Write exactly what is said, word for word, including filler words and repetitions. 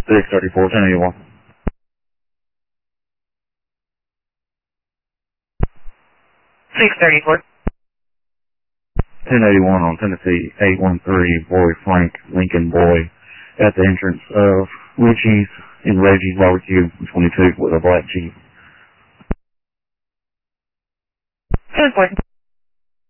six thirty-four, ten eighty-one. six thirty-four. ten eighty-one on Tennessee, eight one three, Boy Frank, Lincoln Boy, at the entrance of Richie's in Reggie's Barbecue, twenty-two with a black Jeep. ten four.